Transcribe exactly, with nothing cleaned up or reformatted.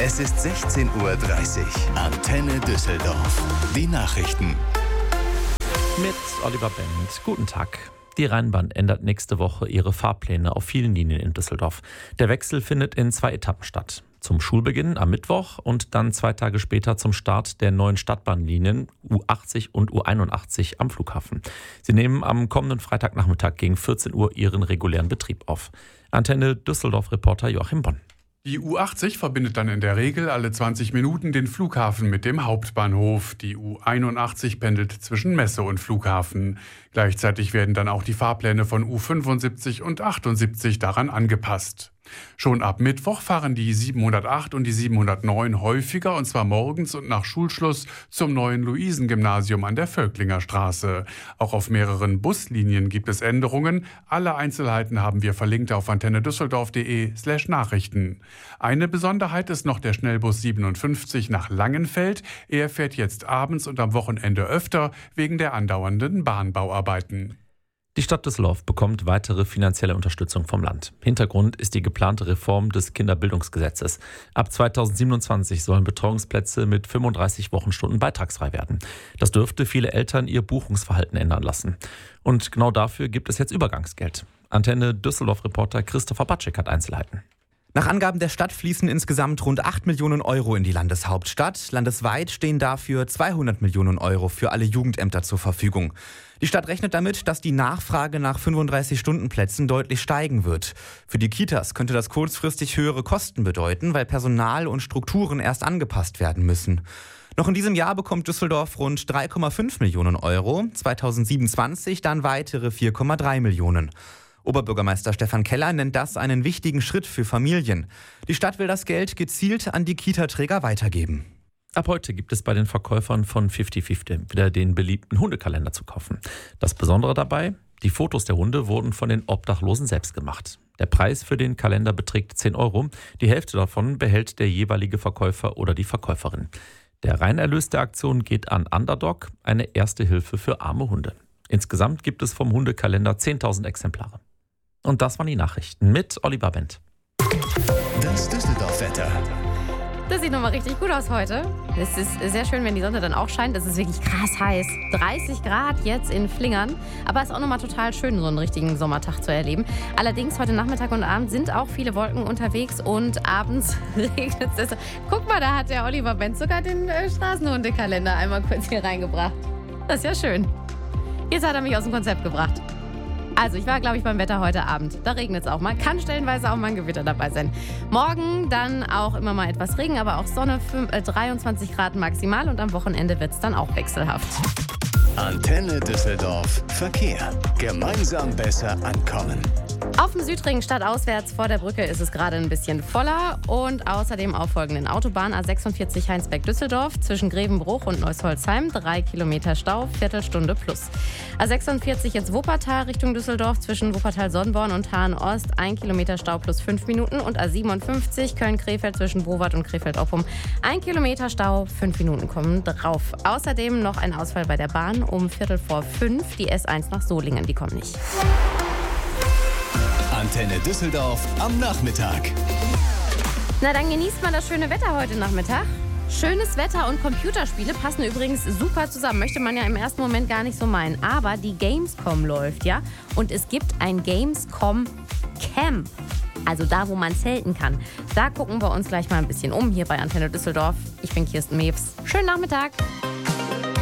Es ist sechzehn Uhr dreißig. Antenne Düsseldorf. Die Nachrichten. Mit Oliver Bendt. Guten Tag. Die Rheinbahn ändert nächste Woche ihre Fahrpläne auf vielen Linien in Düsseldorf. Der Wechsel findet in zwei Etappen statt. Zum Schulbeginn am Mittwoch und dann zwei Tage später zum Start der neuen Stadtbahnlinien U achtzig und U einundachtzig am Flughafen. Sie nehmen am kommenden Freitagnachmittag gegen vierzehn Uhr ihren regulären Betrieb auf. Antenne Düsseldorf-Reporter Joachim Bonn. Die U achtzig verbindet dann in der Regel alle zwanzig Minuten den Flughafen mit dem Hauptbahnhof. Die U einundachtzig pendelt zwischen Messe und Flughafen. Gleichzeitig werden dann auch die Fahrpläne von U fünfundsiebzig und achtundsiebzig daran angepasst. Schon ab Mittwoch fahren die siebenhundertacht und die siebenhundertneun häufiger, und zwar morgens und nach Schulschluss, zum neuen Luisengymnasium an der Völklinger Straße. Auch auf mehreren Buslinien gibt es Änderungen. Alle Einzelheiten haben wir verlinkt auf antennedüsseldorf.de slash Nachrichten. Eine Besonderheit ist noch der Schnellbus siebenundfünfzig nach Langenfeld. Er fährt jetzt abends und am Wochenende öfter wegen der andauernden Bahnbauarbeiten. Die Stadt Düsseldorf bekommt weitere finanzielle Unterstützung vom Land. Hintergrund ist die geplante Reform des Kinderbildungsgesetzes. Ab zweitausendsiebenundzwanzig sollen Betreuungsplätze mit fünfunddreißig Wochenstunden beitragsfrei werden. Das dürfte viele Eltern ihr Buchungsverhalten ändern lassen. Und genau dafür gibt es jetzt Übergangsgeld. Antenne Düsseldorf-Reporter Christopher Batschek hat Einzelheiten. Nach Angaben der Stadt fließen insgesamt rund acht Millionen Euro in die Landeshauptstadt. Landesweit stehen dafür zweihundert Millionen Euro für alle Jugendämter zur Verfügung. Die Stadt rechnet damit, dass die Nachfrage nach fünfunddreißig-Stunden-Plätzen deutlich steigen wird. Für die Kitas könnte das kurzfristig höhere Kosten bedeuten, weil Personal und Strukturen erst angepasst werden müssen. Noch in diesem Jahr bekommt Düsseldorf rund drei Komma fünf Millionen Euro, zweitausendsiebenundzwanzig dann weitere vier Komma drei Millionen. Oberbürgermeister Stefan Keller nennt das einen wichtigen Schritt für Familien. Die Stadt will das Geld gezielt an die Kita-Träger weitergeben. Ab heute gibt es bei den Verkäufern von fifty fifty wieder den beliebten Hundekalender zu kaufen. Das Besondere dabei: die Fotos der Hunde wurden von den Obdachlosen selbst gemacht. Der Preis für den Kalender beträgt zehn Euro. Die Hälfte davon behält der jeweilige Verkäufer oder die Verkäuferin. Der Reinerlös der Aktion geht an Underdog, eine erste Hilfe für arme Hunde. Insgesamt gibt es vom Hundekalender zehntausend Exemplare. Und das waren die Nachrichten mit Oliver Bendt. Das Düsseldorf-Wetter. Das sieht nochmal richtig gut aus heute. Es ist sehr schön, wenn die Sonne dann auch scheint. Es ist wirklich krass heiß. dreißig Grad jetzt in Flingern. Aber es ist auch nochmal total schön, so einen richtigen Sommertag zu erleben. Allerdings heute Nachmittag und Abend sind auch viele Wolken unterwegs und abends regnet es. Guck mal, da hat der Oliver Bendt sogar den äh, Straßenhundekalender einmal kurz hier reingebracht. Das ist ja schön. Jetzt hat er mich aus dem Konzept gebracht. Also ich war, glaube ich, beim Wetter heute Abend. Da regnet es auch mal. Kann stellenweise auch mal ein Gewitter dabei sein. Morgen dann auch immer mal etwas Regen, aber auch Sonne, dreiundzwanzig Grad maximal. Und am Wochenende wird es dann auch wechselhaft. Antenne Düsseldorf. Verkehr. Gemeinsam besser ankommen. Auf dem Südring stadtauswärts vor der Brücke ist es gerade ein bisschen voller. Und außerdem auf folgenden Autobahnen: A sechsundvierzig Heinsberg-Düsseldorf zwischen Grevenbruch und Neusholzheim, drei Kilometer Stau, Viertelstunde plus. A sechsundvierzig ins Wuppertal Richtung Düsseldorf zwischen Wuppertal-Sonnborn und Hahn-Ost, ein Kilometer Stau plus fünf Minuten. Und A siebenundfünfzig Köln-Krefeld zwischen Bowart und Krefeld-Oppum, ein Kilometer Stau, fünf Minuten kommen drauf. Außerdem noch ein Ausfall bei der Bahn um Viertel vor fünf, die S eins nach Solingen, die kommen nicht. Antenne Düsseldorf am Nachmittag. Na, dann genießt mal das schöne Wetter heute Nachmittag. Schönes Wetter und Computerspiele passen übrigens super zusammen. Möchte man ja im ersten Moment gar nicht so meinen. Aber die Gamescom läuft, ja. Und es gibt ein Gamescom Camp. Also da, wo man zelten kann. Da gucken wir uns gleich mal ein bisschen um hier bei Antenne Düsseldorf. Ich bin Kirsten Mewes. Schönen Nachmittag.